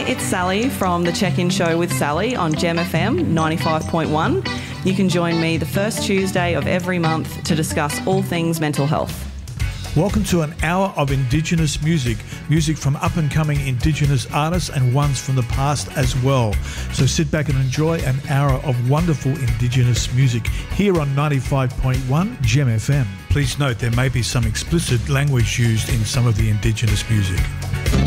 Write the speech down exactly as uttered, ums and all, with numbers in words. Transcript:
it's Sally from the Check-In Show with Sally on Gem F M ninety-five point one. You can join me the first Tuesday of every month to discuss all things mental health. Welcome to an hour of Indigenous music, music from up-and-coming Indigenous artists and ones from the past as well. So sit back and enjoy an hour of wonderful Indigenous music here on ninety-five point one Gem F M. Please note there may be some explicit language used in some of the Indigenous music.